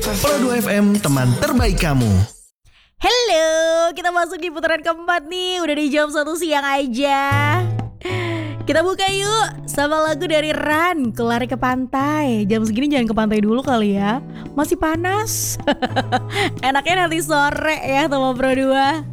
Pro 2 FM, teman terbaik kamu. Halo, kita masuk di putaran keempat nih. Udah di jam 1 siang aja. Kita buka yuk sama lagu dari Ran, Lari ke Pantai. Jam segini jangan ke pantai dulu kali ya, masih panas. Enaknya nanti sore ya sama Pro 2.